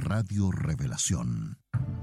Radio Revelación.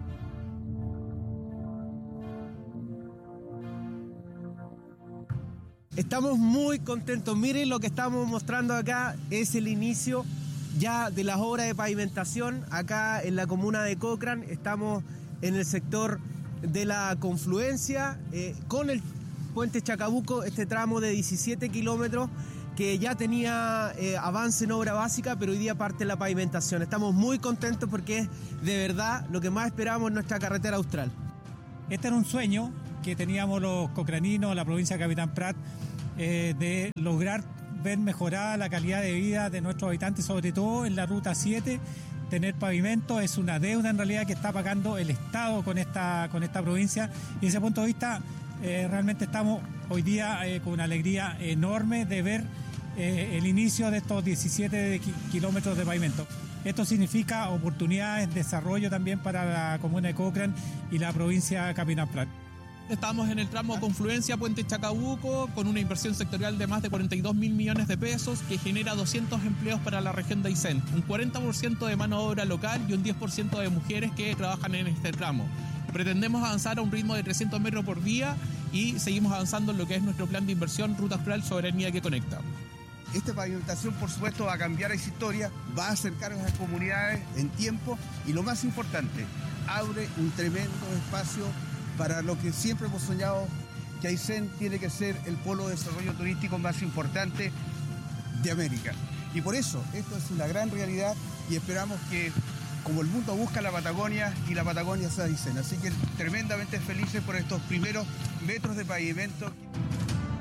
Estamos muy contentos. Miren, lo que estamos mostrando acá es el inicio ya de las obras de pavimentación acá en la comuna de Cochrane. Estamos en el sector de la confluencia con el puente Chacabuco, este tramo de 17 kilómetros que ya tenía avance en obra básica, pero hoy día parte la pavimentación. Estamos muy contentos porque es de verdad lo que más esperamos en nuestra carretera austral. Este era un sueño que teníamos los cochraninos, la provincia de Capitán Prat, de lograr ver mejorada la calidad de vida de nuestros habitantes, sobre todo en la ruta 7. Tener pavimento es una deuda en realidad que está pagando el Estado con esta provincia, y desde ese punto de vista realmente estamos hoy día con una alegría enorme de ver el inicio de estos 17 kilómetros de pavimento. Esto significa oportunidades, desarrollo también para la comuna de Cochrane y la provincia de Capitán Prat. Estamos en el tramo confluencia Puente Chacabuco con una inversión sectorial de más de 42.000 millones de pesos que genera 200 empleos para la región de Aysén, un 40% de mano de obra local y un 10% de mujeres que trabajan en este tramo. Pretendemos avanzar a un ritmo de 300 metros por día y seguimos avanzando en lo que es nuestro plan de inversión Ruta Austral Soberanía que Conecta. Esta pavimentación, por supuesto, va a cambiar esa historia, va a acercar a las comunidades en tiempo y, lo más importante, abre un tremendo espacio para lo que siempre hemos soñado, que Aysén tiene que ser el polo de desarrollo turístico más importante de América. Y por eso, esto es una gran realidad y esperamos que, como el mundo busca la Patagonia, y la Patagonia sea Aysén. Así que tremendamente felices por estos primeros metros de pavimento.